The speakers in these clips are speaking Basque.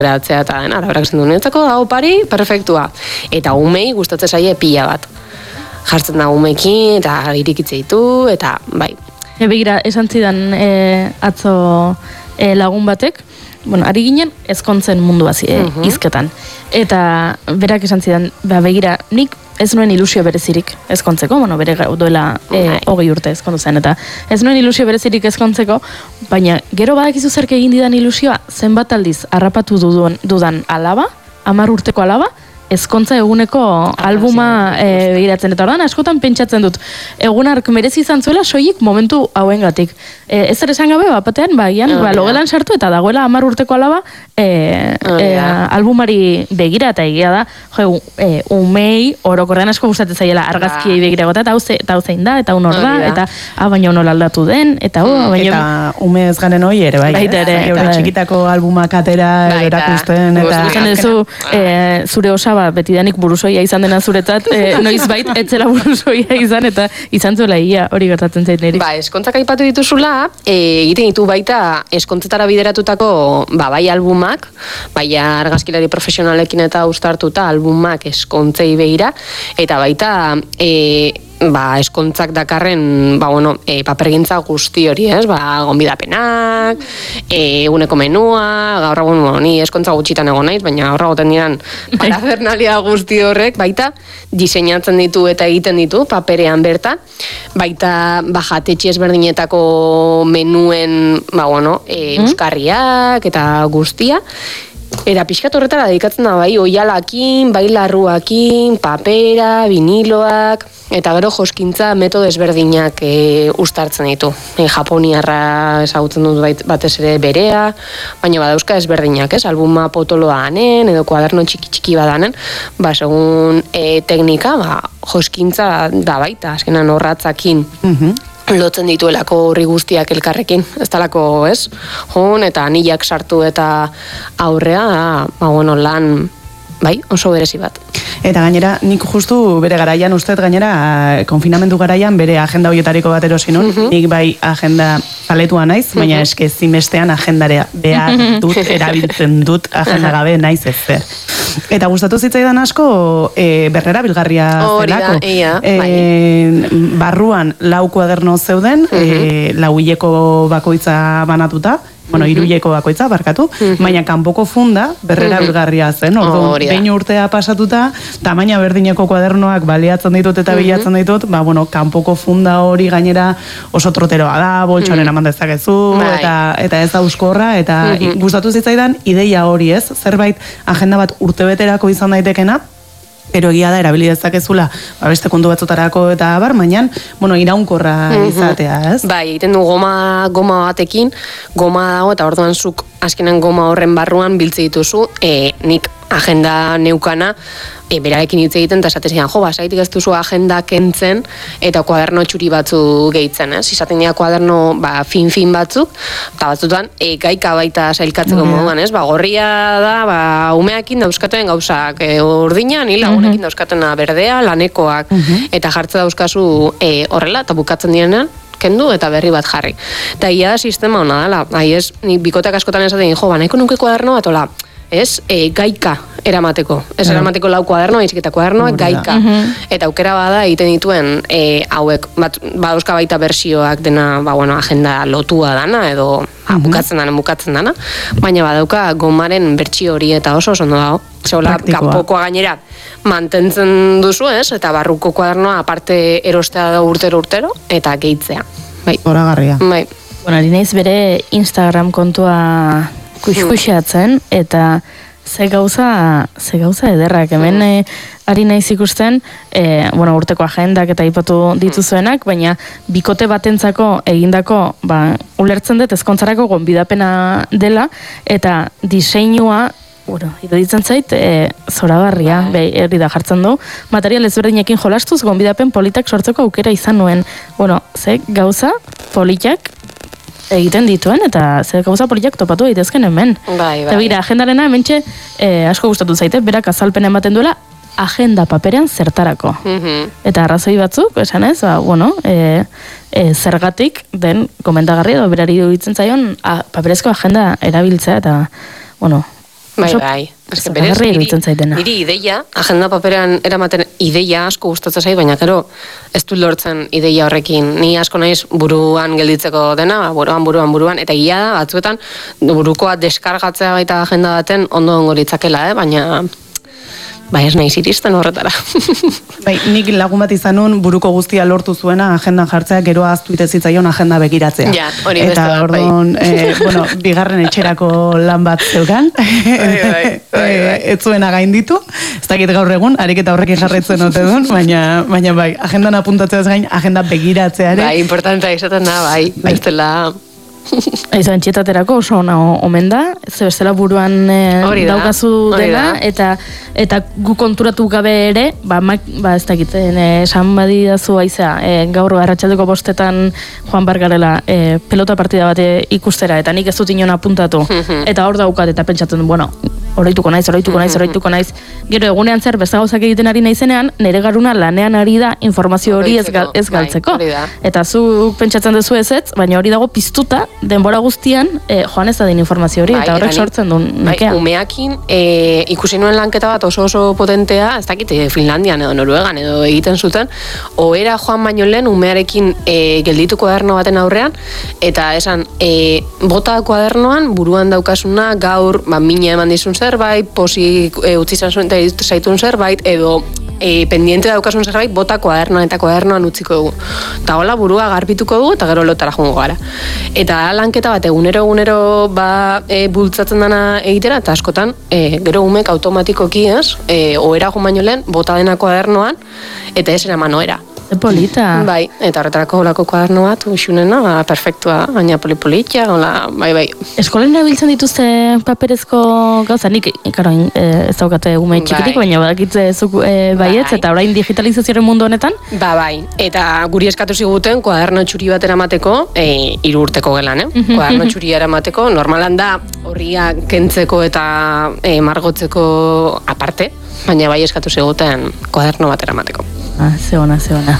eratzea eta dena, berak esan du, netzako da opari, perfektua. Eta umei gustatzen zaie pila bat. Jartzen da umekin, eta irikitze ditu, eta bai. Begira, esan zidan atzo lagun batek, bueno, ari ginen ezkontzen mundu bazi, hizketan. Eta berak esan zidan, begira, nik ez nuen ilusio berezirik ezkontzeko, bueno, bere duela 20 urte ezkondu zen, eta ez nuen ilusio berezirik ezkontzeko, baina gero badakizu zerk egin didan ilusioa, zenbat aldiz harrapatu dudan alaba, 10 urteko alaba, ezkontza eguneko albuma begiratzen. Eta ordan askotan pentsatzen dut, egunark merezi izan zuela soilik momentu hauengatik. Ez ere esan gabe, batean, logelan sartu eta dagoela 10 urteko alaba albumari begira eta egia da, umei orokorrean asko gustatzen zaiela argazkiei begira gota, eta hau zein da, eta hor da, eta baina honola aldatu den, eta ume ez garen hoi ere, bai, txikitako albumak atera erakusten, eta zure osaba betidanik burusoia izan dena zuretzat, noizbait etzela burusoia izan, eta izan zuela ia hori gertatzen zait niri. Eskontzak aipatu dituzula, egiten ditu baita eskontzetara bideratutako bai albumak, bai argazkilari profesionalekin eta uztartuta albumak eskontzei begira, eta baita eskontzak dakarren papergintza guzti hori, gonbidapenak, eguneko menua, gaur egun ni eskontza gutxitan egon naiz, baina gaur egoten diran parafernalia guzti horrek, baita diseinatzen ditu eta egiten ditu paperean bertan, baita jatetxe ezberdinetako menuen euskarriak eta guztia. Eta pixkat horretara dedikatzen da bai oialakin, bai larruakin, papera, viniloak, eta gero joskintza metodo ezberdinak uztartzen ditu. Japoniarra ezagutzen dut batez ere berea, baina badauzka ezberdinak, albuma potoloa anen, edo kuaderno txiki badanen, segun teknika, joskintza da baita, azkenan horratzakin. Lotzen dituelako horri guztiak elkarrekin, ez talako, ez? Eta anilak sartu eta aurrea, lan, oso berezi bat. Eta gainera, nik justu bere garaian, gainera, konfinamendu garaian, bere agenda horietariko bat erosi nun, nik bai agenda paletua naiz, baina eske zinbestean agendarea behar dut, erabiltzen dut agenda gabe naiz ez zer. Eta gustatu zitzaidan asko, berrera bilgarria zelako. Barruan 4 kuaderno zeuden, 4 hileko bakoitza banatuta, hiruileko bakoitza, barkatu, baina kanpoko funda berrera bilgarria zen, behin urtea pasatuta, tamaina berdineko kuadernoak baliatzen ditut eta bilatzen ditut, kanpoko funda hori gainera oso troteroa da, boltsonen eman dezakezu, eta ez da euskorra, eta gustatu zitzaidan ideia hori, ez? Zerbait agenda bat urtebeterako izan daitekena, pero egia da erabili dezakezula beste kontu batzutarako eta baina iraunkorra izatea, ez? Bai, egiten du goma batekin, goma dago eta orduan zuk azkenan goma horren barruan biltze dituzu, nik agenda neukana berarekin hitz egiten, eta esaten zian, basaitik ez duzu agenda kentzen eta kuaderno txuri batzu gehitzen, ez? Izaten dira kuaderno fin batzuk, eta batzutan gaika baita sailkatzeko moduan, ez? Gorria da, umeakin dauzkaten gauzak urdina, ni lagunekin dauzkatena berdea, lanekoak, eta jartze dauzkazu horrela, eta bukatzen direnean, kendu eta berri bat jarri. Eta ia da sistema hona dela, nik bikoteak askotan esaten, nahiko nuke kuaderno bat, hola, ez, gaika eramateko. Ez eramateko 4 kuadernoa, izketa kuadernoak gaika. Eta aukera bada egiten dituen hauek, badauzka baita bersioak dena, agenda lotua dana, edo bukatzen dana, baina badauka gomaren bertsio hori eta oso ondo dago. Zeola, kanpokoa gainera mantentzen duzu, ez? Eta barruko kuadernoa aparte erostea da urtero, eta gehitzea. Horagarria. Bai. Ari naiz bere Instagram kontua kuxkuxeatzen, eta ze gauza ederrak, hemen ari naiz ikusten, urteko agendak eta aipatu dituzuenak, baina bikote batentzako egindako, ulertzen dut ezkontzarako gonbidapena dela, eta diseinua, iruditzen zait, zoragarria, herri da jartzen du, material ezberdinekin jolastuz, gonbidapen politak sortzeko aukera izan nuen. Ze gauza politak egiten dituen, eta ze gauza politak topatu daitezken hemen. Eta bira, agendarena hementxe asko gustatu zaite, berak azalpen ematen duela agenda paperean zertarako. Eta arrazoi batzuk, esan ez, zergatik den komentagarri edo berari duditzen zaion paperezko agenda erabiltzea, eta, Bai. Niri ideia, agenda paperean eramaten ideia asko gustatzen zait, baina gero ez du lortzen ideia horrekin. Ni asko naiz buruan gelditzeko dena, buruan, eta ia da, batzuetan burukoa deskargatzea baita agenda baten ondo ongo litzakela, baina ez naiz iristen horretara. Nik lagun bat izan nun buruko guztia lortu zuena agendan jartzea, gero ahaztu itezitzaion agenda begiratzea. Ja, hori beste eta orduan, bigarren etxerako lan bat zeukan, ez zuena gainditu, ez dakit gaur egun, ariketa horrekin jarraitzen ote duen, baina bai, agendan apuntatzeaz gain, agenda begiratzea ere. Bai, importantea izaten da, bai, bestela... Izan txetaterako oso ona omen da, ze bestela buruan daukazu dela, eta gu konturatu gabe ere, ez dakiten, esan badidazu aizea, gaur arratsaldeko 5 joan bargarela pelota partida bat ikustera, eta nik ez dut inon apuntatu, eta hor daukat, eta pentsatzen, oroituko naiz, gero egunean zer beste gauzak egiten ari naizenean, nire garuna lanean ari da informazio hori ez galtzeko. Eta zuk pentsatzen duzu ez, baina hori dago piztuta, denbora guztian, joan ez da din informazio hori, eta horrek sortzen du nekea. Umeakin, ikusi nuen lanketa bat oso potentea, ez dakit, Finlandian edo Noruegan edo egiten zuten, ohera joan baino lehen umearekin gelditu kuaderno baten aurrean, eta esan, bota kuadernoan, buruan daukasuna, gaur, mina eman dizun zerbait, posi utzi zaitun zerbait, edo pendiente daukasun zerbait, bota kuadernoan eta kuadernoan utziko dugu. Eta hola burua garbituko dugu, eta gero lotara joango gara. Eta lanketa bat egunero bultzatzen dana egitera, eta askotan, gero umek automatikoki ohera joan baino lehen, bota dena kuadernoan, eta ez eraman ohera. Polita. Bai, eta horretarako holako kuaderno bat, uxunena, perfektua, baina polipolitia, bai. Eskolen erabiltzen dituzte paperezko gauza, nik, ez daukate ume txikitik, baina badakitze zuk baietz, eta orain digitalizazioaren mundu honetan? Bai, eta guri eskatu ziguten kuaderno txuri bat eramateko, 3 urteko gelan, kuaderno txuri eramateko, normalan da horria kentzeko eta margotzeko aparte, baina bai eskatu ziguten kuaderno bat eramateko. Zeona.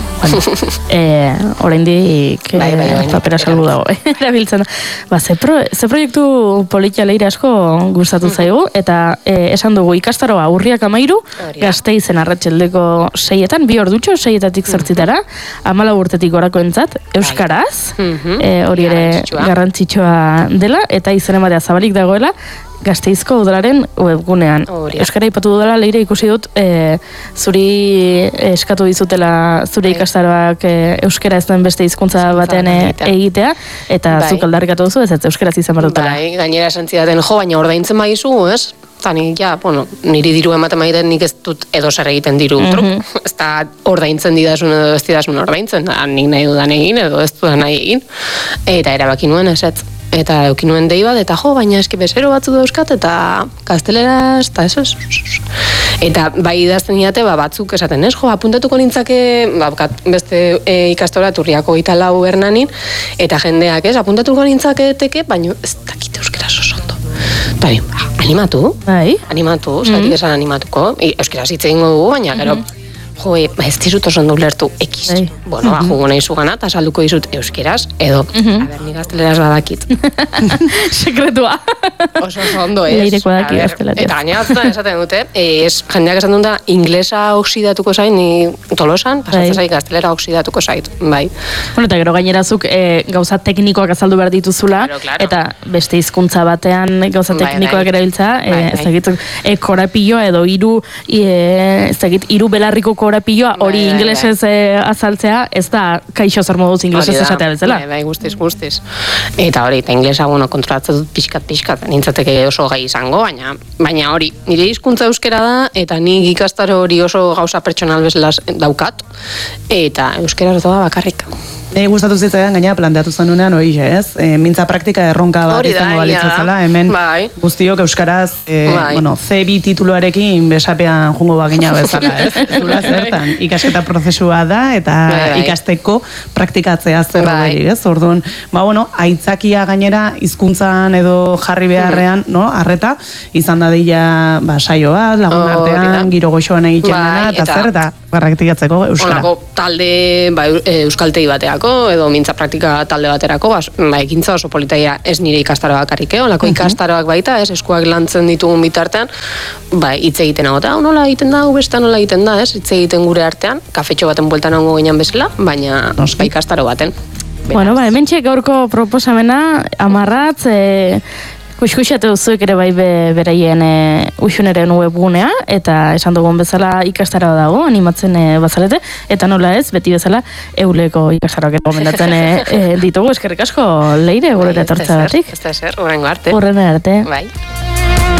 Oraindik papera salbu dago, erabiltzen da. Ze proiektu politia leire asko gustatu zaigu, eta esan dugu ikastaroa urriak 13, Gasteizen arratsaldeko 6etan, 2 ordutxo, 6etatik 8etara, 14 urtetik gorakoentzat, euskaraz, hori ere garrantzitsua dela, eta izen ematea zabalik dagoela, Gasteizko udalaren webgunean. Euskara ipatu dudala, leire ikusi dut, zuri eskatu dizutela zure ikastaroak euskara ez den beste hizkuntza batean egitea, eta zuk aldarrikatu duzu, ez euskaraz izan behar dutela. Bai, gainera esan zidaten, baina ordaintzen baizu, ez? Niri diru ematen maiten nik ez dut edo zer egiten diru truk. Ez da ordaintzen didasun edo ez didasun ordaintzen, nik nahi dudan egin edo ez dudan nahi egin. Eta erabaki nuen esetz. Eta eukinuen dei bat, eta baina eski bezero batzu dauzkat, eta gazteleraz, eta ez. Eta bai idazten diate, batzuk esaten, ez, apuntatuko nintzake, beste ikastora Turriako 24 Hernanin, eta jendeak, ez, apuntatuko nintzaketeke, baina ez dakite euskaraz oso ondo. Bai, animatu, zatik esan animatuko, euskaraz hitz egingo dugu, baina gero, ez dizut oso ondo ulertu ekiz. Jugo nahi zugana, eta salduko dizut euskeraz, edo, nik gazteleraz badakit. Sekretua. Oso ondo, ez? Leireko daki gazteleraz. Eta gaina esaten dute, jendeak esan dut da, inglesa oksidatuko zait, ni Tolosan, pasatzen zait gaztelera oksidatuko zait, bai. Eta gero gainerazuk gauza teknikoak azaldu behar dituzula, eta beste hizkuntza batean gauza teknikoak erabiltza, ez dakit, korapilloa edo hiru belarriko korapilloa, hori inglesez azaltzea, ez da kaixo zer moduz inglesez esatea bezala. Bai, guztiz. Eta hori, eta inglesa, kontrolatzen dut pixkat, nintzateke oso gai izango, baina hori, nire hizkuntza euskera da, eta nik ikastaro hori oso gauza pertsonal bezala daukat, eta euskera doa bakarrik. Gustatu zitzaidan, gaina planteatu zenunean hori, ez? Mintza praktika erronka bat izango balitzazala, hemen guztiok euskaraz, C2 tituluarekin besapean jungo bagina bezala, ez? Zula zertan, ikasketa prozesua da, eta ikasteko praktikatzea zer hori, ez? Orduan, aitzakia gainera hizkuntzan edo jarri beharrean, arreta, izan dadila saio bat, lagun artean, giro goxoan egiten dena, eta zer, eta praktikatzeko euskara. Talde euskaltegi bateak baterako, edo mintza praktika talde baterako, ekintza oso politaia ez nire ikastaro bakarrik, olako ikastaroak baita, eskuak lantzen ditugun bitartean, hitz egiten agota, nola egiten da, besta nola egiten da, hitz egiten gure artean, kafetxo baten bueltan hongo ginen bezala, baina ikastaro baten. Bueno, hemen txek gaurko proposamena, amarratz, Kuxkuxatu duzuek ere bai beraien uxuneren webgunea, eta esan dugun bezala ikastara dago, animatzen bazalete, eta nola ez, beti bezala Euleko ikastaroak gomendatzen ditugu, eskerrik asko, Leire, gure etortza batik. Ez da zer, horrengo arte. Horrengo arte. Bai.